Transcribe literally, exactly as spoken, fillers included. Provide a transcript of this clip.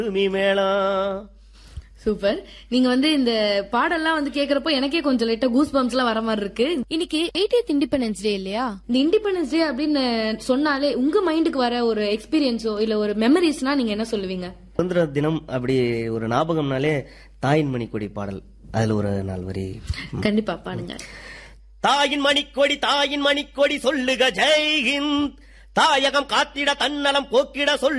கும்மி மேளம். சூப்பர். நீங்க வந்து இந்த பாடல்லாம் வந்து கேக்குறப்போ எனக்கே கொஞ்சம் லைட்டா கூஸ் பம்ப்ஸ் எல்லாம் வர மாதிரி இருக்கு. இன்னைக்கு எய்ட்டியத் இண்டிபெண்டன்ஸ் டே இல்லையா? இந்த இண்டிபெண்டன்ஸ் டே அப்படின்னு சொன்னாலே உங்க மைண்டுக்கு வர ஒரு எக்ஸ்பீரியன்ஸோ இல்ல ஒரு மெமரிஸ்னா நீங்க என்ன சொல்லுவீங்க? சுதந்திர தினம் அப்படி ஒரு ஞாபகம்னாலே தாயின் மணிக்கொடி பாடல், அதுல ஒரு நாள் வரி கண்டிப்பா பாடுங்க. தாயின் மணிக்கொடி தாயின் மணிக்கொடி சொல்லுக ஜெய்ஹிந்த், தாயகம் காத்திட தன்னலம் போக்கிட சொல்